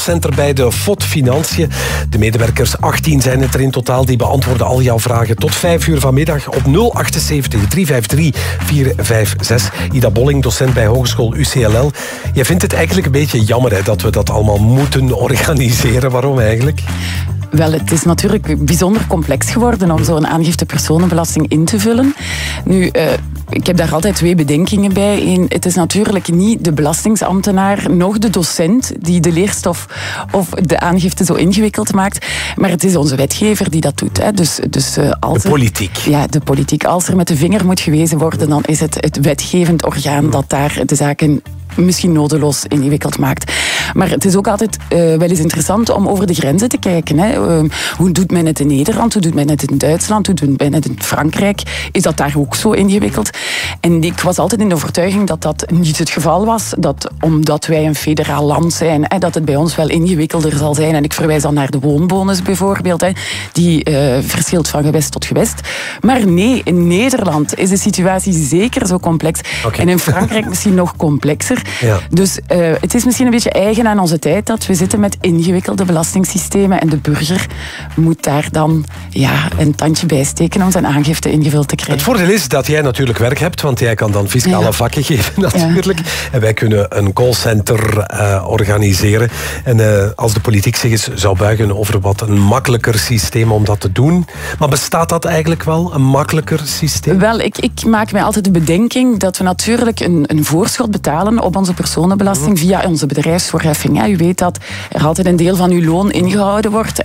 callcenter bij de FOD Financiën. De medewerkers, 18 zijn het er in totaal, die beantwoorden al jouw vragen tot 5 uur vanmiddag op 078 353 456. Ida Bolling, docent bij Hogeschool UCLL. Jij vindt het eigenlijk een beetje jammer hè, dat we dat allemaal moeten organiseren. Waarom eigenlijk? Wel, het is natuurlijk bijzonder complex geworden om zo'n aangifte personenbelasting in te vullen. Nu, ik heb daar altijd 2 bedenkingen bij. Eén, het is natuurlijk niet de belastingsambtenaar, nog de docent die de leerstof of de aangifte zo ingewikkeld maakt. Maar het is onze wetgever die dat doet. Hè. Als de politiek. Ja, de politiek. Als er met de vinger moet gewezen worden, dan is het wetgevend orgaan dat daar de zaken misschien nodeloos ingewikkeld maakt. Maar het is ook altijd wel eens interessant om over de grenzen te kijken. Hè. Hoe doet men het in Nederland? Hoe doet men het in Duitsland? Hoe doet men het in Frankrijk? Is dat daar ook zo ingewikkeld? En ik was altijd in de overtuiging dat dat niet het geval was. Dat omdat wij een federaal land zijn, dat het bij ons wel ingewikkelder zal zijn. En ik verwijs dan naar de woonbonus bijvoorbeeld. Die verschilt van gewest tot gewest. Maar nee, in Nederland is de situatie zeker zo complex. Okay. En in Frankrijk misschien nog complexer. Ja. Dus het is misschien een beetje eigen aan onze tijd dat we zitten met ingewikkelde belastingssystemen en de burger moet daar dan een tandje bij steken om zijn aangifte ingevuld te krijgen. Het voordeel is dat jij natuurlijk werk hebt, want jij kan dan fiscale vakken geven natuurlijk. Ja. En wij kunnen een callcenter organiseren. En als de politiek zich eens zou buigen over wat een makkelijker systeem om dat te doen. Maar bestaat dat eigenlijk wel, een makkelijker systeem? Wel, ik maak mij altijd de bedenking dat we natuurlijk een voorschot betalen op onze personenbelasting via onze bedrijfsvoorheffing. U weet dat er altijd een deel van uw loon ingehouden wordt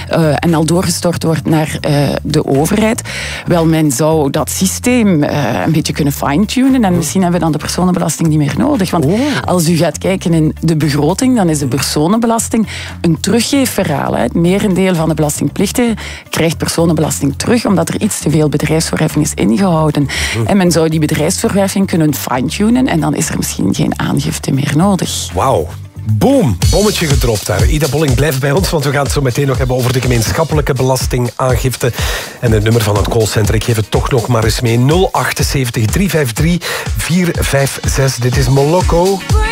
en al doorgestort wordt naar de overheid. Wel, men zou dat systeem een beetje kunnen fine-tunen en misschien hebben we dan de personenbelasting niet meer nodig. Want als u gaat kijken in de begroting, dan is de personenbelasting een teruggeefverhaal. Het merendeel van de belastingplichtigen krijgt personenbelasting terug omdat er iets te veel bedrijfsvoorheffing is ingehouden. En men zou die bedrijfsvoorheffing kunnen fine-tunen en dan is er misschien geen aangifte meer nodig. Wauw. Boom, bommetje gedropt daar. Ida Bolling, blijf bij ons, want we gaan het zo meteen nog hebben over de gemeenschappelijke belastingaangifte. En het nummer van het callcenter, ik geef het toch nog maar eens mee. 078 353 456. Dit is Moloko.